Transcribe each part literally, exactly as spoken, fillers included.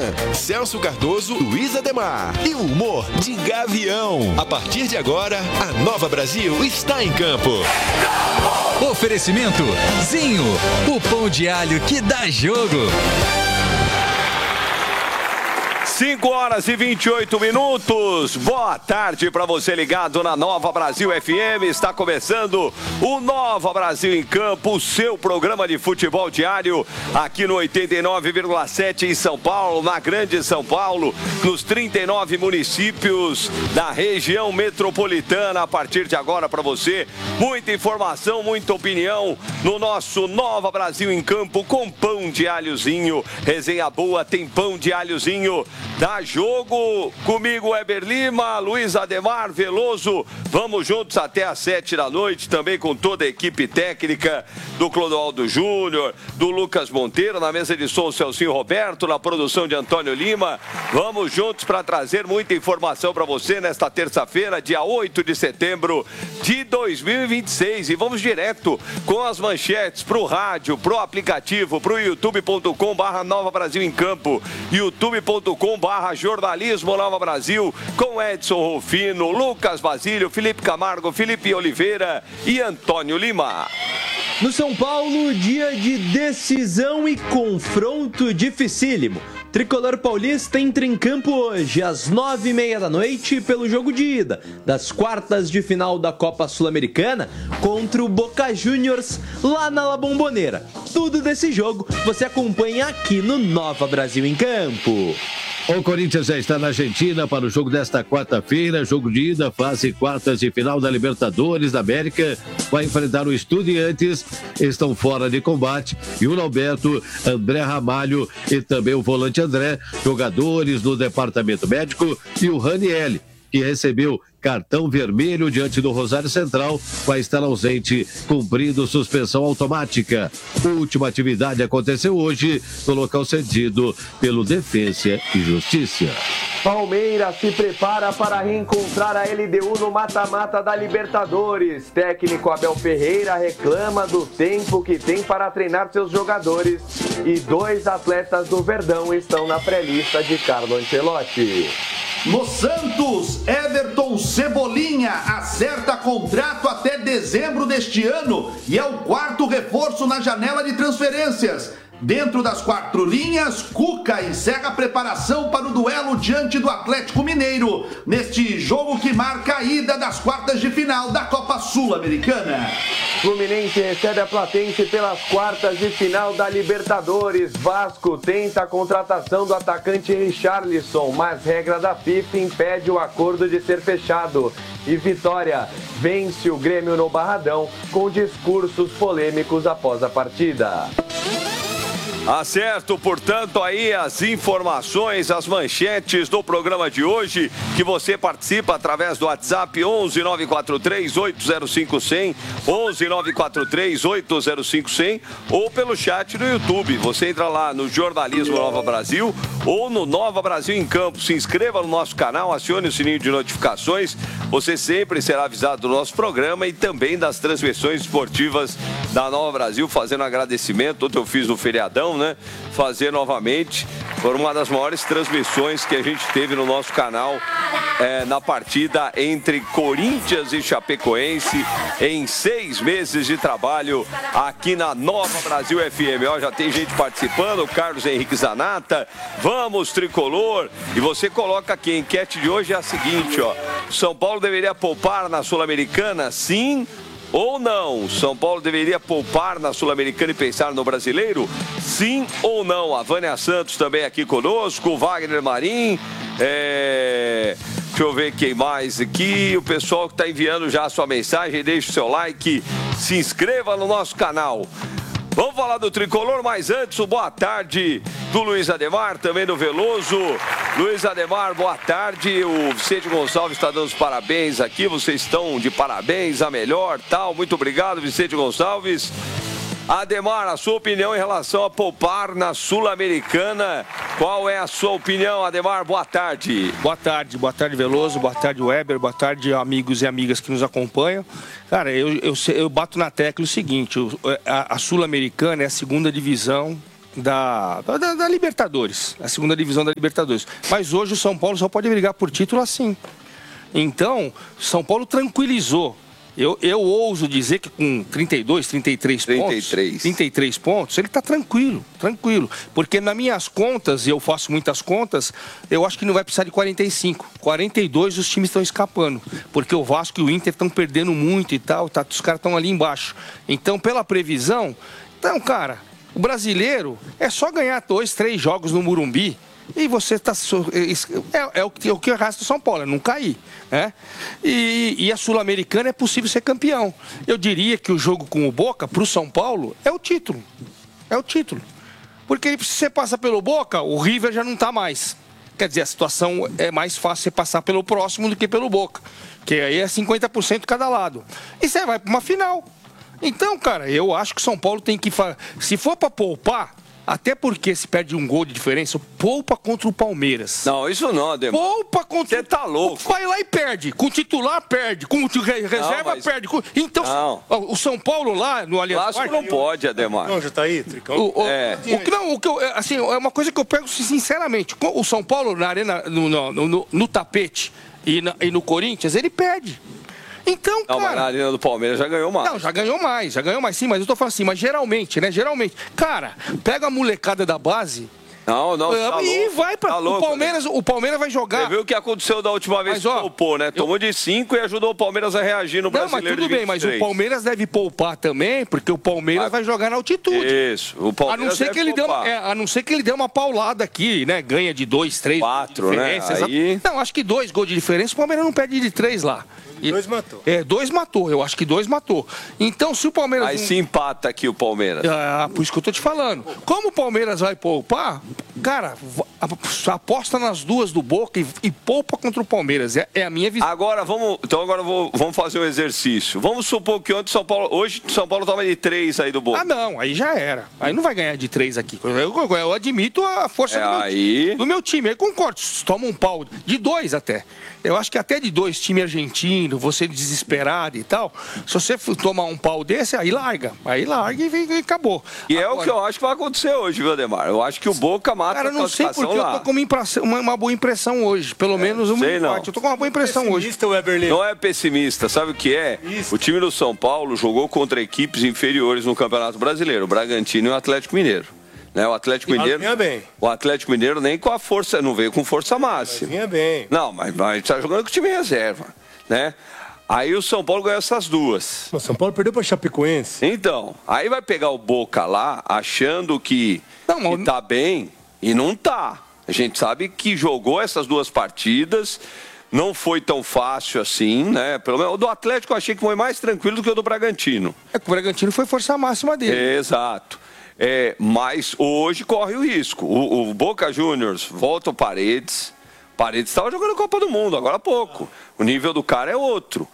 Celso Cardoso, Luiz Ademar. E o humor de Gavião. A partir de agora, a Nova Brasil está em campo. Oferecimento Zinho, o pão de alho que dá jogo. cinco horas e vinte e oito minutos. Boa tarde para você ligado na Nova Brasil F M. Está começando o Nova Brasil em Campo, o seu programa de futebol diário aqui no oitenta e nove vírgula sete em São Paulo, na Grande São Paulo, nos trinta e nove municípios da região metropolitana. A partir de agora para você, muita informação, muita opinião no nosso Nova Brasil em Campo com pão de alhozinho. Resenha boa, tem pão de alhozinho. Dá jogo comigo, Weber Lima, Luiz Ademar, Veloso. Vamos juntos até às sete da noite, também com toda a equipe técnica do Clodoaldo Júnior, do Lucas Monteiro, na mesa de som, Celcinho Roberto, na produção de Antônio Lima. Vamos juntos para trazer muita informação para você nesta terça-feira, dia oito de setembro de dois mil e vinte e seis. E vamos direto com as manchetes para o rádio, para o aplicativo, para o youtube ponto com barra Nova Brasil em Campo, youtube ponto com barra Jornalismo Nova Brasil, com Edson Rufino, Lucas Basílio, Felipe Camargo, Felipe Oliveira e Antônio Lima. No São Paulo, dia de decisão e confronto dificílimo. Tricolor paulista entra em campo hoje, às nove e meia da noite, pelo jogo de ida das quartas de final da Copa Sul-Americana contra o Boca Juniors, lá na La Bombonera. Tudo desse jogo você acompanha aqui no Nova Brasil em Campo. O Corinthians já está na Argentina para o jogo desta quarta-feira, jogo de ida, fase quartas de final da Libertadores da América. Vai enfrentar o Estudiantes, estão fora de combate. Yuri Alberto, André Ramalho e também o volante André, jogadores do departamento médico, e o Raniel, que recebeu cartão vermelho diante do Rosário Central, vai estar ausente, cumprindo suspensão automática. A última atividade aconteceu hoje no local cedido pelo Defensa e Justiça. Palmeiras se prepara para reencontrar a L D U no mata-mata da Libertadores. Técnico Abel Ferreira reclama do tempo que tem para treinar seus jogadores. E dois atletas do Verdão estão na pré-lista de Carlo Ancelotti. No Santos, Everton Cebolinha acerta contrato até dezembro deste ano e é o quarto reforço na janela de transferências. Dentro das quatro linhas, Cuca encerra a preparação para o duelo diante do Atlético Mineiro, neste jogo que marca a ida das quartas de final da Copa Sul-Americana. Fluminense recebe a Platense pelas quartas de final da Libertadores. Vasco tenta a contratação do atacante Richarlison, mas regra da FIFA impede o acordo de ser fechado. E Vitória vence o Grêmio no Barradão com discursos polêmicos após a partida. Acerto, portanto, aí as informações, as manchetes do programa de hoje, que você participa através do WhatsApp onze nove quatro três oito zero cinco zero zero, onze nove quatro três oito zero cinco zero zero, ou pelo chat no YouTube. Você entra lá no Jornalismo Nova Brasil ou no Nova Brasil em Campo. Se inscreva no nosso canal, acione o sininho de notificações. Você sempre será avisado do nosso programa e também das transmissões esportivas da Nova Brasil, fazendo agradecimento. Ontem eu fiz no feriadão, né? Fazer novamente. Foi uma das maiores transmissões que a gente teve no nosso canal é, na partida entre Corinthians e Chapecoense em seis meses de trabalho aqui na Nova Brasil F M. Ó, já tem gente participando, o Carlos Henrique Zanata. Vamos, Tricolor! E você coloca aqui, a enquete de hoje é a seguinte, ó. São Paulo deveria poupar na Sul-Americana? Sim ou não? São Paulo deveria poupar na Sul-Americana e pensar no brasileiro? Sim ou não? A Vânia Santos também aqui conosco, o Wagner Marim, é... deixa eu ver quem mais aqui, o pessoal que está enviando já a sua mensagem, deixe o seu like, se inscreva no nosso canal. Vamos falar do Tricolor, mas antes, o boa tarde do Luiz Ademar, também do Veloso. Luiz Ademar, boa tarde. O Vicente Gonçalves está dando os parabéns aqui. Vocês estão de parabéns, a melhor, tal. Muito obrigado, Vicente Gonçalves. Ademar, a sua opinião em relação a poupar na Sul-Americana. Qual é a sua opinião, Ademar? Boa tarde. Boa tarde, boa tarde, Veloso, boa tarde, Weber, boa tarde, amigos e amigas que nos acompanham. Cara, eu, eu, eu bato na tecla o seguinte, a, a Sul-Americana é a segunda divisão da, da, da Libertadores, a segunda divisão da Libertadores. Mas hoje o São Paulo só pode brigar por título assim. Então, São Paulo tranquilizou. Eu, eu ouso dizer que com trinta e dois, trinta e três pontos, trinta e três pontos, ele está tranquilo, tranquilo. Porque nas minhas contas, e eu faço muitas contas, eu acho que não vai precisar de quarenta e cinco. quarenta e dois os times estão escapando. Porque o Vasco e o Inter estão perdendo muito e tal, tá, os caras estão ali embaixo. Então, pela previsão, então, cara, o brasileiro é só ganhar dois, três jogos no Morumbi. E você está... É, é o que, é o que arrasta o São Paulo, é não cair. Né? E, e a Sul-Americana é possível ser campeão. Eu diria que o jogo com o Boca, para o São Paulo, é o título. É o título. Porque se você passa pelo Boca, o River já não está mais. Quer dizer, a situação é mais fácil você passar pelo próximo do que pelo Boca. Que aí é cinquenta por cento cada lado. E você vai para uma final. Então, cara, eu acho que o São Paulo tem que... Se for para poupar... Até porque se perde um gol de diferença, poupa contra o Palmeiras. Não, isso não, Ademar. Poupa contra... Você tá louco. Vai lá e perde. Com o titular, perde. Com o reserva, não, mas... perde. Então, não. O São Paulo lá no Allianz Parque... não pode, Ademar. Não, já tá aí, Tricão. O, o, é. o, que, não, o que eu, assim, é uma coisa que eu pego sinceramente. O São Paulo na arena, no, no, no, no tapete e, na, e no Corinthians, ele perde. Então, não, cara... mas na Arena do Palmeiras já ganhou mais. Não, já ganhou mais, já ganhou mais sim, mas eu tô falando assim, mas geralmente, né, geralmente. Cara, pega a molecada da base... Não, não, tá e louco, vai para tá o louco, Palmeiras, né? O Palmeiras vai jogar. Você viu o que aconteceu da última vez mas, ó, que poupou, né? Tomou eu... de cinco e ajudou o Palmeiras a reagir no Brasileiro. Não, mas tudo bem, mas o Palmeiras deve poupar também, porque o Palmeiras ah, vai jogar na altitude. Isso, o Palmeiras a não ser deve que ele dê uma, é, a não ser que ele dê uma paulada aqui, né? Ganha de dois, três. Quatro, né? Aí... Não, acho que dois gols de diferença, o Palmeiras não perde de três lá. E dois matou. É, dois matou, eu acho que dois matou. Então, se o Palmeiras... Aí se empata aqui o Palmeiras. Ah, por isso que eu tô te falando. Como o Palmeiras vai poupar, cara, aposta nas duas do Boca e, e poupa contra o Palmeiras. É, é a minha visão. Agora, vamos, então agora vou, vamos fazer um exercício. Vamos supor que ontem São Paulo... Hoje São Paulo toma de três aí do Boca. Ah, não, aí já era. Aí não vai ganhar de três aqui. Eu, eu, eu admito a força é do, meu aí... time, do meu time. Eu concordo, toma um pau de dois até. Eu acho que até de dois, time argentino, você desesperado e tal, se você tomar um pau desse, aí larga. Aí larga e, e acabou. E agora, é o que eu acho que vai acontecer hoje, viu, Ademar? Eu acho que o Boca mata cara, a classificação lá. Cara, não sei porque eu tô com uma, impressão, uma, uma boa impressão hoje. Pelo é, menos uma sei não. Eu tô com uma boa impressão hoje. Não é pessimista, sabe o que é? Isso. O time do São Paulo jogou contra equipes inferiores no Campeonato Brasileiro, o Bragantino e o Atlético Mineiro. Né, o Atlético Mineiro. Vinha bem. O Atlético Mineiro nem com a força, não veio com força máxima. Vinha bem. Não, mas, mas tá jogando com o time em reserva, né? Aí o São Paulo ganhou essas duas. O São Paulo perdeu para Chapecoense. Então, aí vai pegar o Boca lá, achando que, não, que tá bem, e não tá. A gente sabe que jogou essas duas partidas, não foi tão fácil assim, né? Pelo menos o do Atlético eu achei que foi mais tranquilo do que o do Bragantino. É que o Bragantino foi força máxima dele. É, exato. É, mas hoje corre o risco. O, o Boca Juniors volta o Paredes. Paredes estava jogando Copa do Mundo agora há pouco. O nível do cara é outro.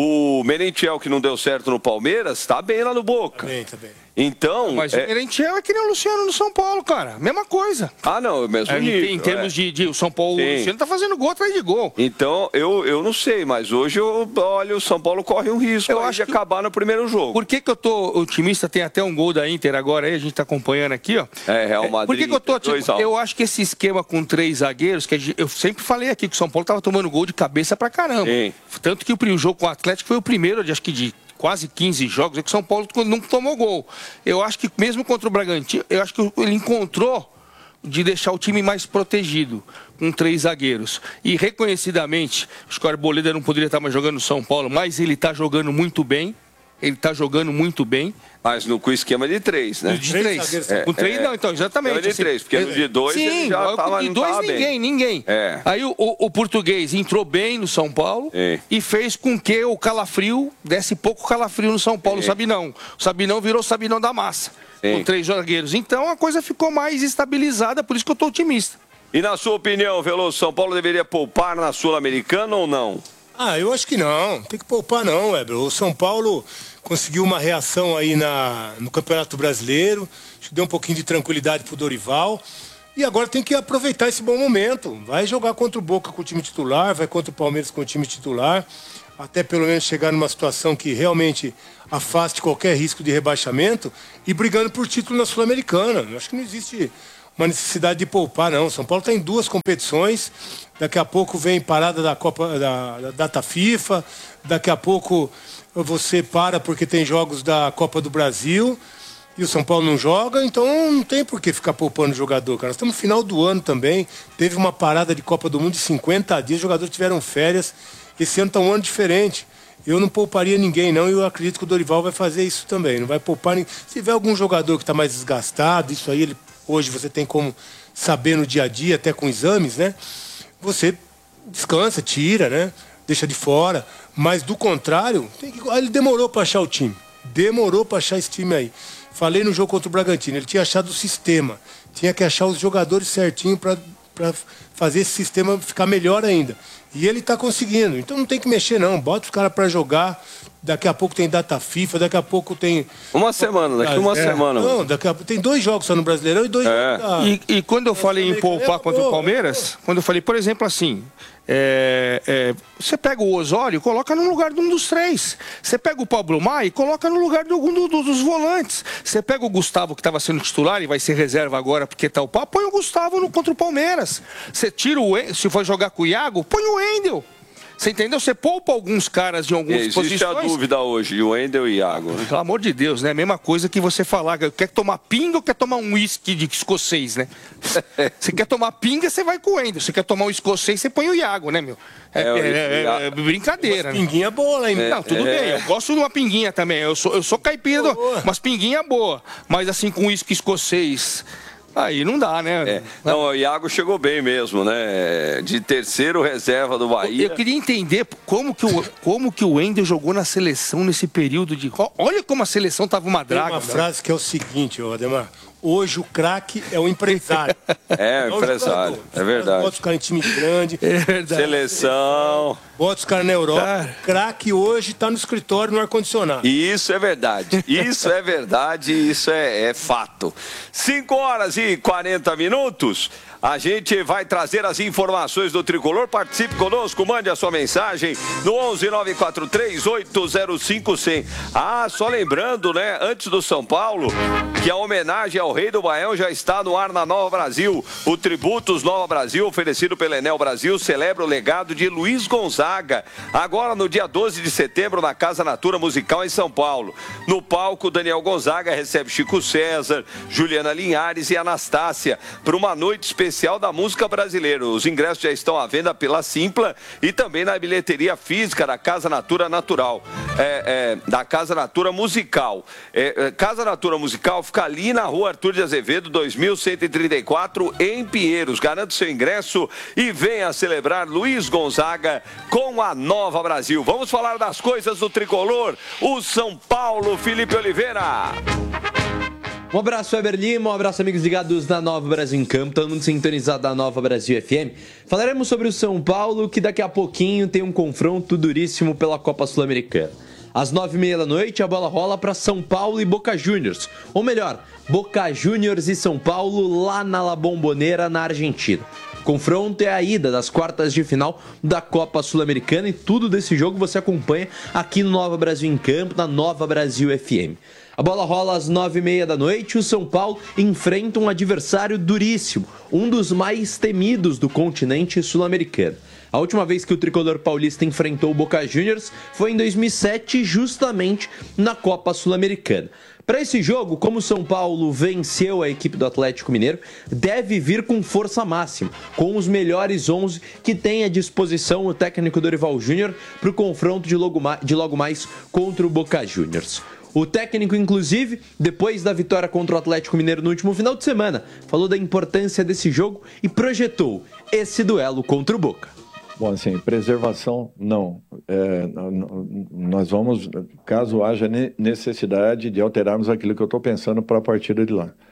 O Merentiel, que não deu certo no Palmeiras, está bem lá no Boca. Tá bem, tá bem. Então, mas é... o Merentiel é que nem o Luciano no São Paulo, cara. Mesma coisa. Ah, não, é o mesmo é, nível. Em, em termos é. de, de o São Paulo, Sim. o Luciano tá fazendo gol atrás de gol. Então, eu, eu não sei, mas hoje, eu, olha, o São Paulo corre um risco eu acho de que... acabar no primeiro jogo. Por que que eu tô otimista? Tem até um gol da Inter agora aí, a gente tá acompanhando aqui, ó. É, Real Madrid. Por que que eu tô otimista? Eu acho que esse esquema com três zagueiros, que gente, eu sempre falei aqui que o São Paulo tava tomando gol de cabeça pra caramba. Sim. Tanto que o, o jogo com o Atlético foi o primeiro, de, acho que de quase quinze jogos, é que o São Paulo não tomou gol. Eu acho que mesmo contra o Bragantino, eu acho que ele encontrou de deixar o time mais protegido, com três zagueiros. E reconhecidamente, acho que o Arboleda não poderia estar mais jogando no São Paulo, mas ele está jogando muito bem. Ele está jogando muito bem. Mas no, com o esquema de três, né? De três. É, com três, é, não, então, exatamente. De assim, três, porque no de dois sim, ele já estava de dois ninguém, bem. ninguém. É. Aí o, o, o português entrou bem no São Paulo é. e fez com que o Calafrio desse pouco calafrio no São Paulo, é. o Sabinão. O Sabinão virou o Sabinão da massa, é. com três zagueiros. Então a coisa ficou mais estabilizada, por isso que eu estou otimista. E na sua opinião, Veloso, São Paulo deveria poupar na Sul-Americana ou não? Ah, eu acho que não. Tem que poupar não, Weber. O São Paulo conseguiu uma reação aí na, no Campeonato Brasileiro. Acho que deu um pouquinho de tranquilidade pro Dorival. E agora tem que aproveitar esse bom momento. Vai jogar contra o Boca com o time titular, vai contra o Palmeiras com o time titular. até pelo menos chegar numa situação que realmente afaste qualquer risco de rebaixamento e brigando por título na Sul-Americana. Eu acho que não existe uma necessidade de poupar, não. São Paulo está em duas competições, daqui a pouco vem parada da Copa da, da data FIFA, daqui a pouco você para porque tem jogos da Copa do Brasil e o São Paulo não joga, então não tem por que ficar poupando o jogador, cara. Nós estamos no final do ano também, teve uma parada de Copa do Mundo de cinquenta dias, os jogadores tiveram férias, esse ano está um ano diferente. Eu não pouparia ninguém, não, e eu acredito que o Dorival vai fazer isso também. Não vai poupar ninguém. Se tiver algum jogador que está mais desgastado, isso aí ele, hoje você tem como saber no dia a dia, até com exames, né? Você descansa, tira, né? Deixa de fora. Mas do contrário, tem que... ele demorou para achar o time. Demorou para achar esse time aí. Falei no jogo contra o Bragantino, ele tinha achado o sistema. Tinha que achar os jogadores certinho para fazer esse sistema ficar melhor ainda. E ele está conseguindo. Então não tem que mexer, não. Bota os caras para jogar. Daqui a pouco tem data FIFA, daqui a pouco tem... Uma semana, daqui uma é. semana. Não, daqui a... tem dois jogos só no Brasileirão e dois é. jogos da... E, e quando eu falei em poupar contra o Palmeiras, quando eu falei, por exemplo, assim... É, é, você pega o Osório e coloca no lugar de um dos três. Você pega o Pablo Maia e coloca no lugar de algum do, do, dos volantes. Você pega o Gustavo, que estava sendo titular e vai ser reserva agora porque tá o pau, põe o Gustavo no, contra o Palmeiras. Você tira o... Se for jogar com o Iago, põe o Wendel. Você entendeu? Você poupa alguns caras em algumas Existe posições. Existe a dúvida hoje, o Wendel e o Iago. Pelo amor de Deus, né? A mesma coisa que você falar, quer tomar pinga ou quer tomar um uísque de escocês, né? Você quer tomar pinga, você vai com o Wendel. Você quer tomar um escocês, você põe o Iago, né, meu? É, é, é, é, é brincadeira. Mas pinguinha boa lá, hein? É, não, tudo é. bem. Eu gosto de uma pinguinha também. Eu sou, eu sou caipira, do, mas pinguinha boa. Mas assim, com uísque escocês... Aí não dá, né? É. Não, o Iago chegou bem mesmo, né? De terceiro reserva do Bahia. Eu queria entender como que o, como que o Wendel jogou na seleção nesse período de... Olha como a seleção tava uma draga. Tem uma frase que é o seguinte, ô Ademar. Hoje o craque é o empresário. É, o empresário. É verdade. Bota os caras em time grande. É verdade. Seleção. Bota os caras na Europa. Ah. Craque hoje tá no escritório, no ar-condicionado. Isso é verdade. Isso é verdade. Isso é, é fato. cinco horas e quarenta minutos. A gente vai trazer as informações do Tricolor. Participe conosco, mande a sua mensagem no onze nove quatro três oito zero cinco cem. Ah, só lembrando, né, antes do São Paulo, que a homenagem ao Rei do Baião já está no ar na Nova Brasil. O Tributos Nova Brasil, oferecido pela Enel Brasil, celebra o legado de Luiz Gonzaga. Agora, no dia doze de setembro, na Casa Natura Musical, em São Paulo. No palco, Daniel Gonzaga recebe Chico César, Juliana Linhares e Anastácia para uma noite especial da música brasileira. Os ingressos já estão à venda pela Simpla e também na bilheteria física da Casa Natura Natural, é, é, da Casa Natura Musical. É, é, Casa Natura Musical fica ali na rua Arthur de Azevedo, dois mil cento e trinta e quatro, em Pinheiros. Garante seu ingresso e venha celebrar Luiz Gonzaga com a Nova Brasil. Vamos falar das coisas do Tricolor. O São Paulo, Felipe Oliveira. Um abraço, Weber Lima, um abraço, amigos ligados na Nova Brasil em Campo, todo mundo sintonizado da Nova Brasil F M. Falaremos sobre o São Paulo, que daqui a pouquinho tem um confronto duríssimo pela Copa Sul-Americana. Às nove e meia da noite, a bola rola para São Paulo e Boca Juniors. Ou melhor, Boca Juniors e São Paulo lá na La Bombonera, na Argentina. O confronto é a ida das quartas de final da Copa Sul-Americana e tudo desse jogo você acompanha aqui no Nova Brasil em Campo, na Nova Brasil F M. A bola rola às nove e meia da noite e o São Paulo enfrenta um adversário duríssimo, um dos mais temidos do continente sul-americano. A última vez que o tricolor paulista enfrentou o Boca Juniors foi em dois mil e sete, justamente na Copa Sul-Americana. Para esse jogo, como o São Paulo venceu a equipe do Atlético Mineiro, deve vir com força máxima, com os melhores onze que tem à disposição o técnico Dorival Júnior para o confronto de logo, mais, de logo mais contra o Boca Juniors. O técnico, inclusive, depois da vitória contra o Atlético Mineiro no último final de semana, falou da importância desse jogo e projetou esse duelo contra o Boca. Bom, assim, preservação, não. É, nós vamos, caso haja necessidade de alterarmos aquilo que eu estou pensando para a partida de lá.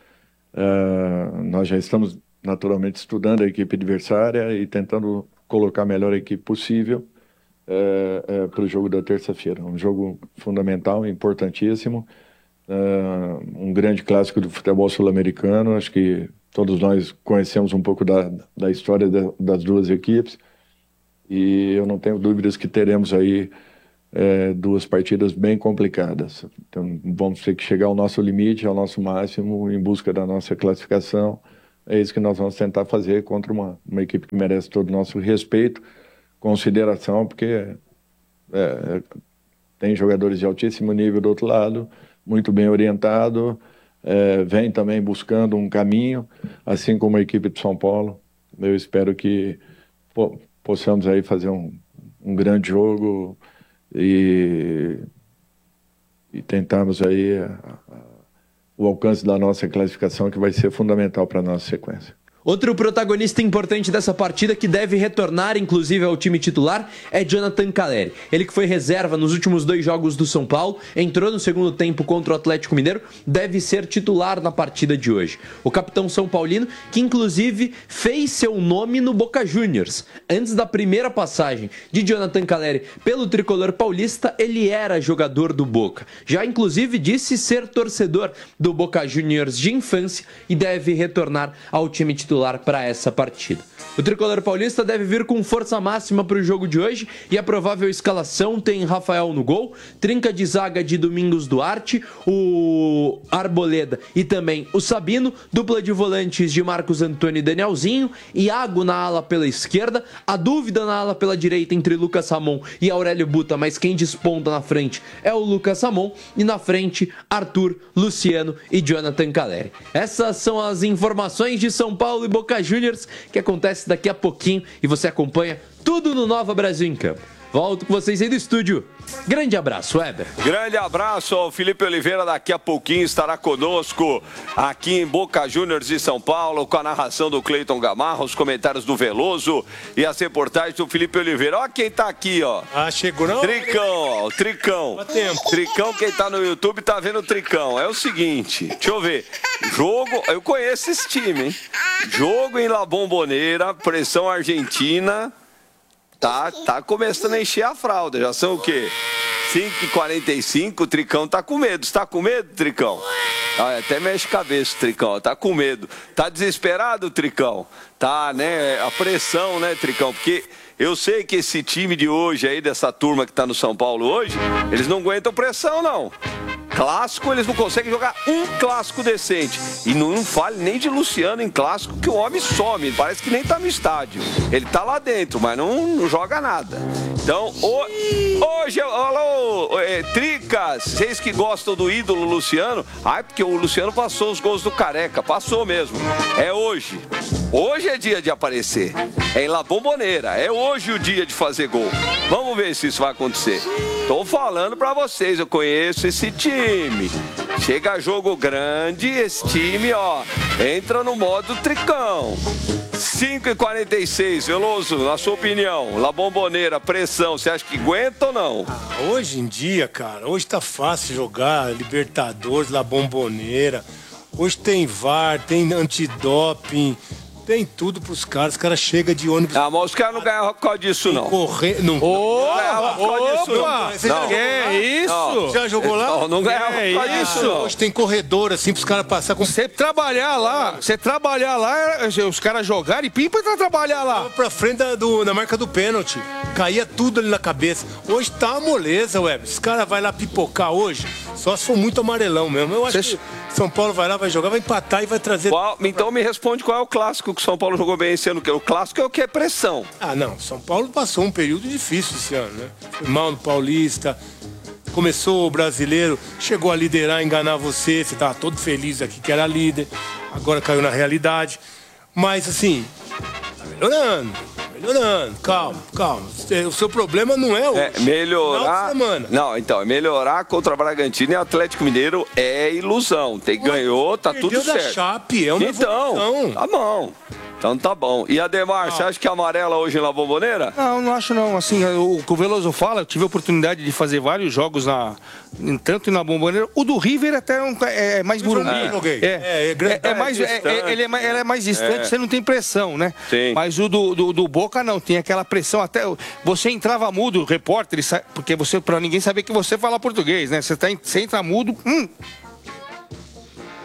É, nós já estamos, naturalmente, estudando a equipe adversária e tentando colocar a melhor equipe possível é, é, para o jogo da terça-feira. Um jogo fundamental, importantíssimo, é, um grande clássico do futebol sul-americano. Acho que todos nós conhecemos um pouco da, da história da, das duas equipes. E eu não tenho dúvidas que teremos aí é, duas partidas bem complicadas. Então, vamos ter que chegar ao nosso limite, ao nosso máximo, em busca da nossa classificação. É isso que nós vamos tentar fazer contra uma, uma equipe que merece todo o nosso respeito, consideração, porque é, tem jogadores de altíssimo nível do outro lado, muito bem orientado, é, vem também buscando um caminho, assim como a equipe de São Paulo. Eu espero que pô, possamos aí fazer um, um grande jogo e, e tentarmos aí a, a, o alcance da nossa classificação, que vai ser fundamental para a nossa sequência. Outro protagonista importante dessa partida, que deve retornar inclusive ao time titular, é Jonathan Calleri. Ele que foi reserva nos últimos dois jogos do São Paulo, entrou no segundo tempo contra o Atlético Mineiro, deve ser titular na partida de hoje. O capitão São Paulino, que inclusive fez seu nome no Boca Juniors. Antes da primeira passagem de Jonathan Calleri pelo tricolor paulista, ele era jogador do Boca. Já inclusive disse ser torcedor do Boca Juniors de infância e deve retornar ao time titular para essa partida. O tricolor paulista deve vir com força máxima para o jogo de hoje e a provável escalação tem Rafael no gol, trinca de zaga de Domingos Duarte, o Arboleda e também o Sabino, dupla de volantes de Marcos Antônio e Danielzinho, Iago na ala pela esquerda, a dúvida na ala pela direita entre Lucas Ramon e Aurélio Buta, mas quem desponta na frente é o Lucas Ramon, e na frente Arthur, Luciano e Jonathan Calleri. Essas são as informações de São Paulo e Boca Juniors, que acontece daqui a pouquinho, e você acompanha tudo no Nova Brasil em Campo. Volto com vocês aí do estúdio. Grande abraço, Weber. Grande abraço ao Felipe Oliveira. Daqui a pouquinho estará conosco aqui em Boca Juniors de São Paulo, com a narração do Cleiton Gamarra, os comentários do Veloso e as reportagens do Felipe Oliveira. Ó quem tá aqui, ó. Ah, chegou não? Tricão, ó, o Tricão. Tricão, quem tá no YouTube tá vendo o Tricão. É o seguinte, deixa eu ver. Jogo, eu conheço esse time, hein? Jogo em La Bombonera, pressão argentina. Tá, tá começando a encher a fralda. Já são o quê? cinco e quarenta e cinco, o Tricão tá com medo. Você tá com medo, Tricão? Ah, até mexe a cabeça, Tricão. Tá com medo. Tá desesperado, Tricão? Tá, né? A pressão, né, Tricão? Porque eu sei que esse time de hoje aí, dessa turma que tá no São Paulo hoje, eles não aguentam pressão, não. Clássico, eles não conseguem jogar um clássico decente. E não fale nem de Luciano em clássico, que o homem some. Parece que nem tá no estádio. Ele tá lá dentro, mas não, não joga nada. Então, o, hoje, alô, é, Tricas, vocês que gostam do ídolo Luciano, ai, porque o Luciano passou os gols do Careca, passou mesmo. É hoje. Hoje é dia de aparecer. É em La Bombonera. É hoje o dia de fazer gol. Vamos ver se isso vai acontecer. Tô falando pra vocês, eu conheço esse time. Chega jogo grande, esse time, ó, entra no modo Tricão. cinco e quarenta e seis, Veloso, na sua opinião, La Bombonera, pressão, você acha que aguenta ou não? Ah, hoje em dia, cara, hoje tá fácil jogar Libertadores, La Bombonera. Hoje tem V A R, tem antidoping. Tem tudo pros caras, os caras chegam de ônibus. Ah, mas os caras não ganham por causa disso, não. Correr, não. Não ganhava por causa disso, não. Você já, é isso? Não. Já jogou lá? Não, não ganhava é por causa disso, não. Hoje tem corredor, assim, pros caras passar com... Você trabalhar lá, você trabalhar lá, os caras jogarem e pimpa pra trabalhar lá. Pra frente da, do, da marca do pênalti. Caía tudo ali na cabeça. Hoje tá uma moleza, Web. Os caras vão lá pipocar hoje, só se for muito amarelão mesmo. Eu acho Cê... que São Paulo vai lá, vai jogar, vai empatar e vai trazer... Qual, então me responde qual é o clássico que o São Paulo jogou bem esse ano. O clássico é o que é pressão. Ah, não. São Paulo passou um período difícil esse ano, né? Foi mal no Paulista, começou o Brasileiro, chegou a liderar, enganar você, você tava todo feliz aqui que era líder, agora caiu na realidade. Mas, assim, tá melhorando, melhorando. Calma, calma. O seu problema não é o é, melhorar. Não, então, é melhorar contra o Bragantino e Atlético Mineiro é ilusão. Tem, ganhou, tá tudo certo. Da Chape, é uma então, evolução. Tá bom. Então tá bom. E Ademar, ah. você acha que é amarela hoje em La Bombonera? Não, não acho não. Assim, o que o Veloso fala, eu tive a oportunidade de fazer vários jogos na, tanto na Bombonera. O do River até um, é mais Burumbi. É, é, é, é mais, é, é, ele, é mais, ele é mais distante, é. Você não tem pressão, né? Sim. Mas o do, do, do Boca não, tem aquela pressão até... Você entrava mudo, o repórter, porque você, pra ninguém saber que você fala português, né? Você, tá, você entra mudo... Hum,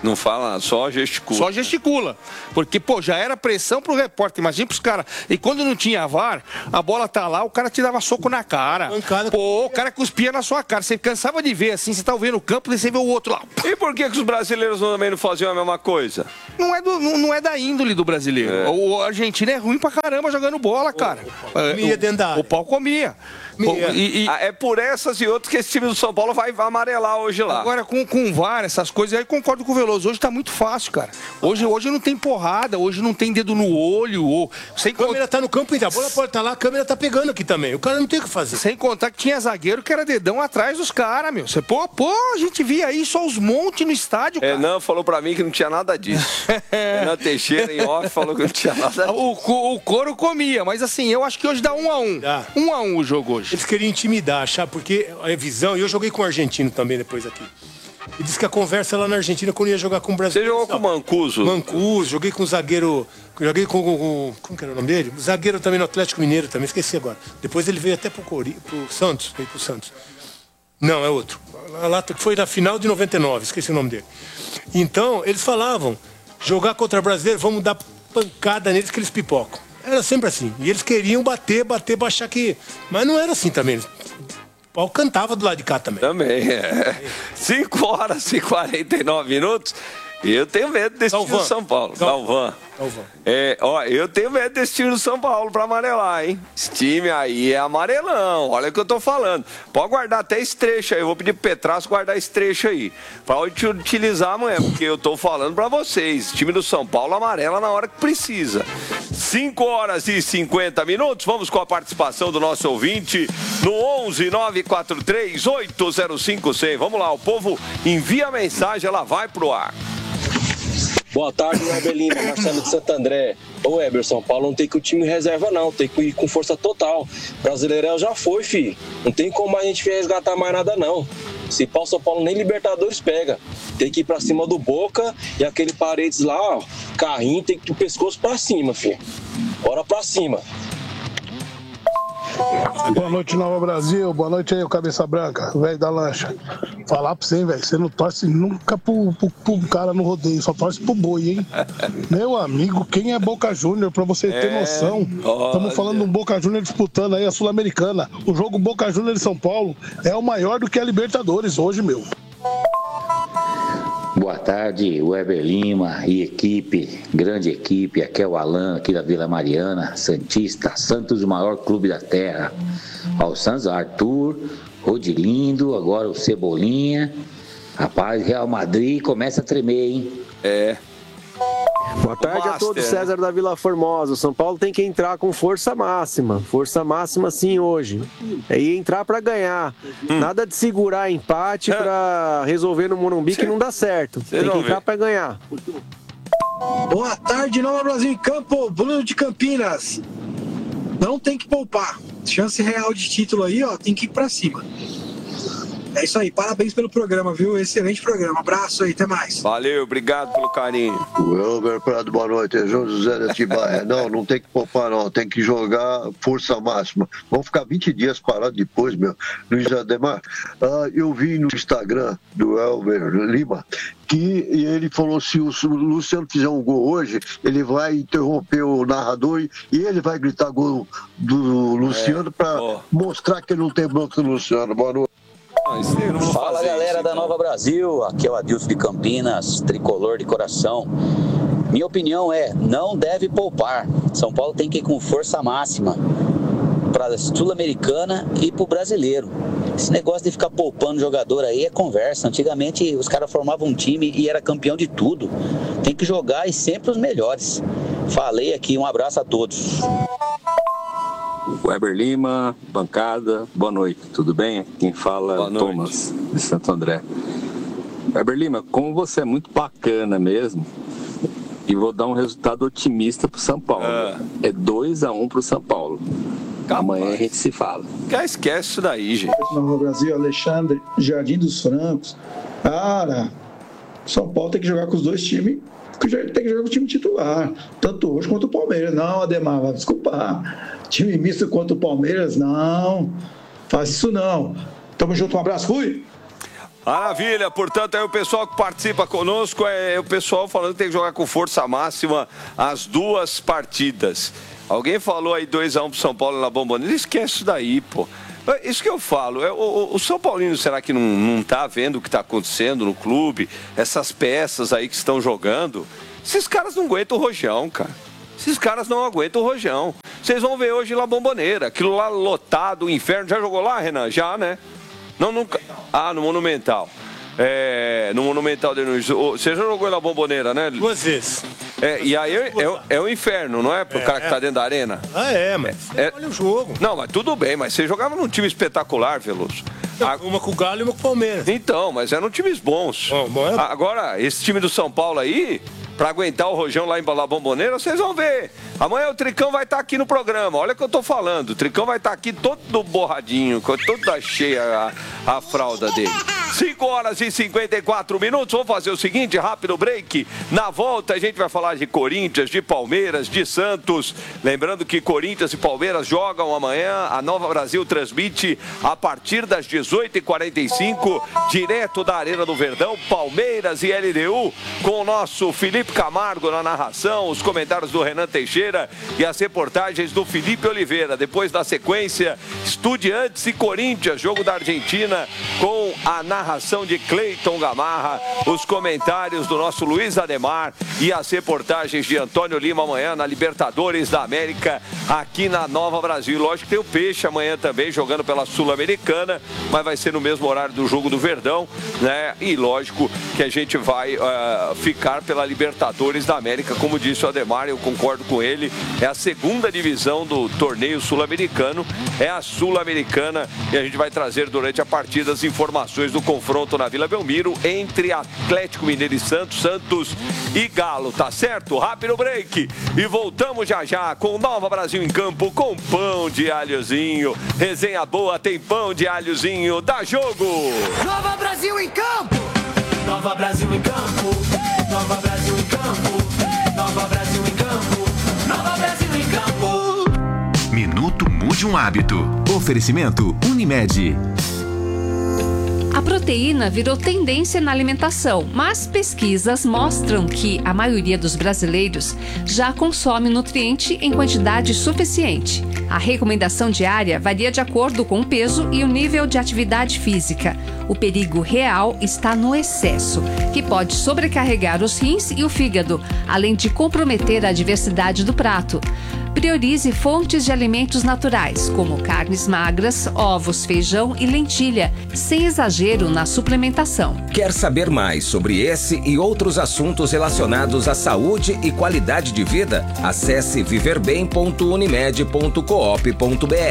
Não fala, só gesticula. Só gesticula. Porque, pô, já era pressão pro repórter. Imagina pros caras. E quando não tinha V A R, a bola tá lá, o cara te dava soco na cara. Pancada. Pô, o cara cuspia na sua cara. Você cansava de ver assim, você tá vendo o campo, e você vê o outro lá. E por que, que os brasileiros também não faziam a mesma coisa? Não é, do, não, não é da índole do brasileiro. É. O argentino é ruim pra caramba jogando bola, cara. O pau comia dentro da área. O pau comia. Pô, e, e... É por essas e outras que esse time do São Paulo vai amarelar hoje lá. Agora, com, com V A R, essas coisas aí, concordo com o Veloso. Hoje tá muito fácil, cara. Hoje, hoje não tem porrada, hoje não tem dedo no olho. Ou... Sem a câmera tá no campo, então. A bola pode estar lá, a câmera tá pegando aqui também. O cara não tem o que fazer. Sem contar que tinha zagueiro que era dedão atrás dos caras, meu. Você, pô, pô, a gente via aí só os montes no estádio, cara. Renan falou pra mim que não tinha nada disso. Renan Teixeira, em off, falou que não tinha nada disso. O, o couro comia, mas assim, eu acho que hoje dá um a um. Dá. Um a um o jogo hoje. Eles queriam intimidar. Achar, porque a visão, e eu joguei com o argentino também depois aqui. E disse que a conversa lá na Argentina quando ia jogar com o Brasil. Você jogou com o Mancuso? Mancuso, joguei com o zagueiro. Joguei com o. Como que era o nome dele? O zagueiro também no Atlético Mineiro também, esqueci agora. Depois ele veio até pro, Cori, pro Santos. Veio pro Santos. Não, é outro. Lá foi na final de noventa e nove, esqueci o nome dele. Então, eles falavam: jogar contra brasileiro, vamos dar pancada neles que eles pipocam. Era sempre assim. E eles queriam bater, bater, baixar que. Mas não era assim também. O pau cantava do lado de cá também. Também, é. cinco horas e quarenta e nove minutos. E eu tenho medo desse Galvão. time do São Paulo. Galvão. Galvão. É, ó, eu tenho medo desse time do São Paulo pra amarelar, hein? Esse time aí é amarelão. Olha o que eu tô falando. Pode guardar até esse trecho aí. Eu vou pedir pro Petraço guardar esse trecho aí. Pra utilizar amanhã, porque eu tô falando pra vocês. Esse time do São Paulo amarela na hora que precisa. cinco horas e cinquenta minutos. Vamos com a participação do nosso ouvinte no onze nove quatro três oito zero cinco cem. Vamos lá, o povo envia a mensagem, ela vai pro ar. Boa tarde, Weber Lima, Marcelo de Santo André. Ô Weber, São Paulo não tem que ir com o time reserva não, tem que ir com força total. Brasileirão já foi, filho. Não tem como a gente resgatar mais nada não. Se pau São Paulo nem Libertadores pega. Tem que ir pra cima do Boca e aquele Paredes lá, ó, carrinho, tem que ir do pescoço pra cima, filho. Bora pra cima. Boa noite, Nova Brasil. Boa noite aí, o Cabeça Branca, velho da lancha. Falar pra você, velho, você não torce nunca pro, pro, pro cara no rodeio, só torce pro boi, hein? Meu amigo, quem é Boca Júnior, pra você ter é, noção? Estamos falando de um Boca Júnior disputando aí a Sul-Americana. O jogo Boca Júnior de São Paulo é o maior do que a Libertadores hoje, meu. Boa tarde, Weber Lima e equipe, grande equipe, aqui é o Alan, aqui da Vila Mariana, Santista, Santos, o maior clube da terra. Ó, o Santos, Arthur, Rodilindo, agora o Cebolinha. Rapaz, Real Madrid começa a tremer, hein? É. Boa tarde a todos, César da Vila Formosa. O São Paulo tem que entrar com força máxima. Força máxima sim hoje. É ir entrar para ganhar. Hum. Nada de segurar empate é. para resolver no Morumbi que não dá certo. Cê tem que entrar para ganhar. Boa tarde, Nova Brasil em Campo. Bruno de Campinas. Não tem que poupar. Chance real de título aí, ó, tem que ir para cima. É isso aí, parabéns pelo programa, viu? Excelente programa, abraço aí, até mais. Valeu, obrigado pelo carinho. O Elber Prado, boa noite, é João José da Atibaia. Não, não tem que poupar não, tem que jogar força máxima. Vamos ficar vinte dias parados depois, meu. Luiz Ademar, ah, eu vi no Instagram do Elber Lima que ele falou se o Luciano fizer um gol hoje, ele vai interromper o narrador e ele vai gritar gol do Luciano é, para mostrar que ele não tem bronca do Luciano. Boa noite. Fala galera da Nova Brasil, aqui é o Adilson de Campinas, tricolor de coração. Minha opinião é, não deve poupar. São Paulo tem que ir com força máxima para a Sul-Americana e para o brasileiro. Esse negócio de ficar poupando jogador aí é conversa. Antigamente os caras formavam um time e era campeão de tudo. Tem que jogar e sempre os melhores. Falei aqui, um abraço a todos. Weber Lima, bancada, boa noite, tudo bem? Quem fala é Thomas, de Santo André. Weber Lima, como você é muito bacana mesmo, e vou dar um resultado otimista pro São Paulo. É, é dois a um pro São Paulo. Capaz. Amanhã a gente se fala. Já esquece isso daí, gente. No Brasil, Alexandre, Jardim dos Francos. Cara, São Paulo tem que jogar com os dois times, tem que jogar com o time titular, tanto hoje quanto o Palmeiras. Não, Ademar, vai desculpar. Time misto contra o Palmeiras, não. Faz isso não. Tamo junto, um abraço, fui. Maravilha, portanto, aí o pessoal que participa conosco é o pessoal falando que tem que jogar com força máxima as duas partidas. Alguém falou aí dois a um pro São Paulo na Bombonera, esquece isso daí, pô. Isso que eu falo, é, o, o São Paulino, será que não, não tá vendo o que tá acontecendo no clube? Essas peças aí que estão jogando, esses caras não aguentam o rojão, cara. Esses caras não aguentam o rojão. Vocês vão ver hoje lá Bombonera, aquilo lá lotado, o inferno. Já jogou lá, Renan? Já, né? Não, nunca. Ah, no Monumental. É, no Monumental de Nunes. Você já jogou na Bombonera, né? Duas vezes. É, e aí é, é, é o inferno, não é? Pro é, cara que tá dentro da arena. Ah, é, mas é, olha o jogo. Não, mas tudo bem, mas você jogava num time espetacular, Veloso. Não, uma com o Galo e uma com o Palmeiras. Então, mas eram times bons. Bom, bom, é... Agora, esse time do São Paulo aí, pra aguentar o rojão lá em La Bombonera, vocês vão ver. Amanhã o Tricão vai estar tá aqui no programa. Olha o que eu tô falando. O Tricão vai estar tá aqui todo borradinho, toda cheia a, a fralda dele. cinco horas e cinquenta e quatro minutos. Vamos fazer o seguinte, rápido break. Na volta a gente vai falar de Corinthians, de Palmeiras, de Santos. Lembrando que Corinthians e Palmeiras jogam amanhã. A Nova Brasil transmite a partir das dezoito e quarenta e cinco, direto da Arena do Verdão, Palmeiras e L D U, com o nosso Felipe Camargo na narração, os comentários do Renan Teixeira e as reportagens do Felipe Oliveira. Depois da sequência, Estudiantes e Corinthians, jogo da Argentina, com a narração de Cleiton Gamarra, os comentários do nosso Luiz Ademar e as reportagens de Antônio Lima amanhã na Libertadores da América, aqui na Nova Brasil. Lógico que tem o Peixe amanhã também, jogando pela Sul-Americana, mas vai ser no mesmo horário do jogo do Verdão, né? E lógico que a gente vai uh, ficar pela Libertadores da América, como disse o Ademar, eu concordo com ele. É a segunda divisão do torneio sul-americano, é a Sul-Americana, e a gente vai trazer durante a partida as informações do confronto na Vila Belmiro entre Atlético Mineiro e Santos, Santos e Galo, tá certo? Rápido break e voltamos já já com Nova Brasil em campo, com pão de alhozinho. Resenha boa, tem pão de alhozinho, dá jogo! Nova Brasil em campo! Nova Brasil em campo! Nova Brasil em campo! Nova Brasil em campo! Nova Brasil em campo! Minuto Mude um Hábito. Oferecimento Unimed. A proteína virou tendência na alimentação, mas pesquisas mostram que a maioria dos brasileiros já consome nutriente em quantidade suficiente. A recomendação diária varia de acordo com o peso e o nível de atividade física. O perigo real está no excesso, que pode sobrecarregar os rins e o fígado, além de comprometer a diversidade do prato. Priorize fontes de alimentos naturais, como carnes magras, ovos, feijão e lentilha, sem exagero na suplementação. Quer saber mais sobre esse e outros assuntos relacionados à saúde e qualidade de vida? Acesse viver bem ponto unimed ponto coop ponto br.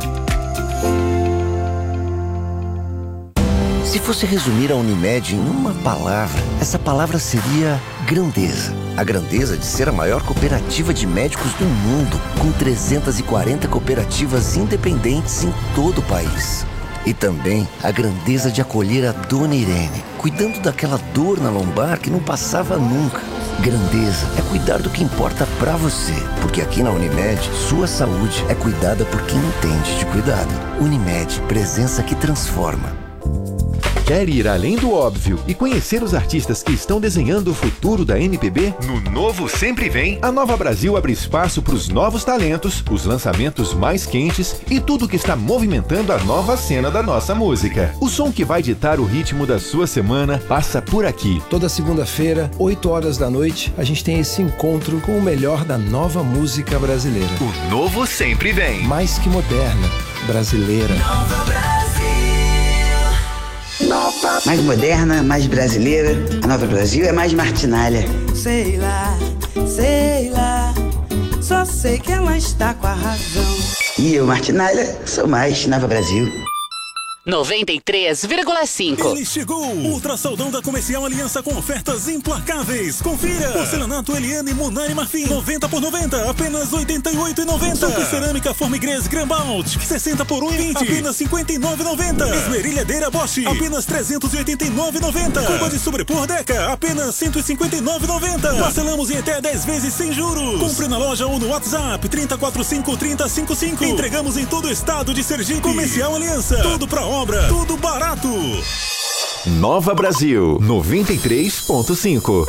Se fosse resumir a Unimed em uma palavra, essa palavra seria grandeza. A grandeza de ser a maior cooperativa de médicos do mundo, com trezentas e quarenta cooperativas independentes em todo o país. E também a grandeza de acolher a Dona Irene, cuidando daquela dor na lombar que não passava nunca. Grandeza é cuidar do que importa pra você, porque aqui na Unimed, sua saúde é cuidada por quem entende de cuidado. Unimed, presença que transforma. Quer ir além do óbvio e conhecer os artistas que estão desenhando o futuro da M P B? No Novo Sempre Vem, a Nova Brasil abre espaço para os novos talentos, os lançamentos mais quentes e tudo que está movimentando a nova cena da nossa música. O som que vai ditar o ritmo da sua semana passa por aqui. Toda segunda-feira, oito horas da noite, a gente tem esse encontro com o melhor da nova música brasileira. O Novo Sempre Vem. Mais que moderna, brasileira. Nova Brasil. Mais moderna, mais brasileira. A Nova Brasil é mais martinalha. Sei lá, sei lá, só sei que ela está com a razão. E eu, martinalha, sou mais Nova Brasil. noventa e três vírgula cinco. Ele chegou! Ultra Saldão da Comercial Aliança com ofertas implacáveis. Confira! Porcelanato Eliane Munari Marfim, noventa por noventa, apenas oitenta e oito reais e noventa centavos. Super Cerâmica Formigres Grambalt, sessenta por um real e vinte centavos, apenas cinquenta e nove reais e noventa centavos. Esmerilhadeira Bosch, apenas trezentos e oitenta e nove reais e noventa centavos. Cuba de sobrepor Deca, apenas cento e cinquenta e nove reais e noventa centavos. Parcelamos em até dez vezes sem juros. Compre na loja ou no WhatsApp trinta e quatro cinco, trinta cinquenta e cinco. Entregamos em todo o estado de Sergipe. Comercial Aliança, tudo pra obra, tudo barato. Nova Brasil, noventa e três ponto cinco.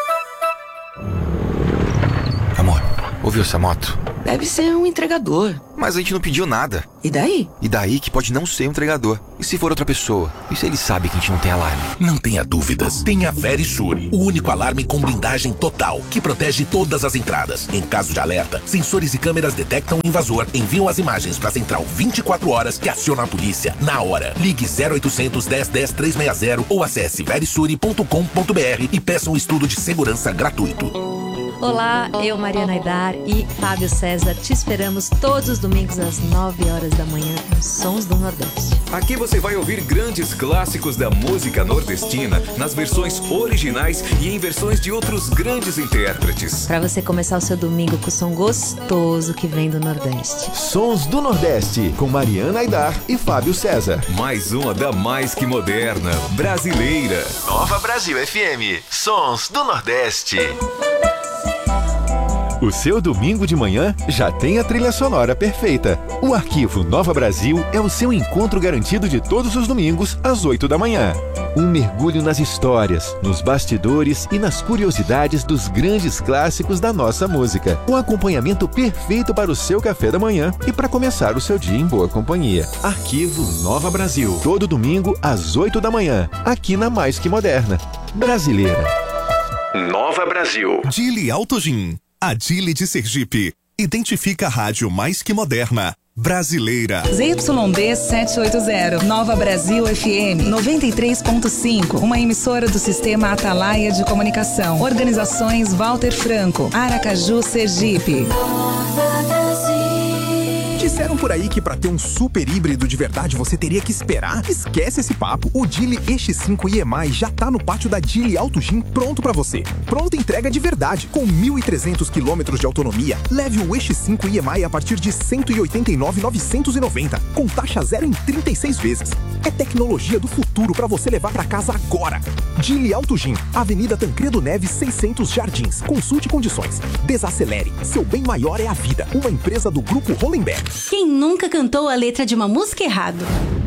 Amor, ouviu essa moto? Deve ser um entregador. Mas a gente não pediu nada. E daí? E daí que pode não ser um entregador. E se for outra pessoa? E se ele sabe que a gente não tem alarme? Não tenha dúvidas. Tem a Verisure, o único alarme com blindagem total, que protege todas as entradas. Em caso de alerta, sensores e câmeras detectam o invasor, enviam as imagens para a central vinte e quatro horas que aciona a polícia na hora. Ligue zero oitocentos, dez, dez, trezentos e sessenta ou acesse verisure ponto com ponto br e peça um estudo de segurança gratuito. Olá, eu, Mariana Aidar e Fábio César, te esperamos todos os domingos às nove horas da manhã nos Sons do Nordeste. Aqui você vai ouvir grandes clássicos da música nordestina nas versões originais e em versões de outros grandes intérpretes. Para você começar o seu domingo com o som gostoso que vem do Nordeste. Sons do Nordeste, com Mariana Aidar e Fábio César. Mais uma da mais que moderna, brasileira. Nova Brasil F M, Sons do Nordeste. O seu domingo de manhã já tem a trilha sonora perfeita. O Arquivo Nova Brasil é o seu encontro garantido de todos os domingos, às oito da manhã. Um mergulho nas histórias, nos bastidores e nas curiosidades dos grandes clássicos da nossa música. Um acompanhamento perfeito para o seu café da manhã e para começar o seu dia em boa companhia. Arquivo Nova Brasil. Todo domingo, às oito da manhã, aqui na Mais Que Moderna. Brasileira. Nova Brasil. Dili Autogin. A Dili de Sergipe identifica a rádio mais que moderna, brasileira. Z Y B setecentos e oitenta, Nova Brasil F M noventa e três ponto cinco, uma emissora do Sistema Atalaia de Comunicação. Organizações Walter Franco, Aracaju, Sergipe. Disseram por aí que para ter um super híbrido de verdade você teria que esperar? Esquece esse papo. O Dili E X cinco I M I já tá no pátio da Dili Autogin pronto para você. Pronta entrega de verdade. Com mil e trezentos quilômetros de autonomia, leve o E X cinco I M I a partir de cento e oitenta e nove mil novecentos e noventa, com taxa zero em trinta e seis vezes. É tecnologia do futuro para você levar para casa agora. Dili Autogin, Avenida Tancredo Neves seiscentos Jardins. Consulte condições. Desacelere. Seu bem maior é a vida. Uma empresa do Grupo Hollenberg. Quem nunca cantou a letra de uma música errado?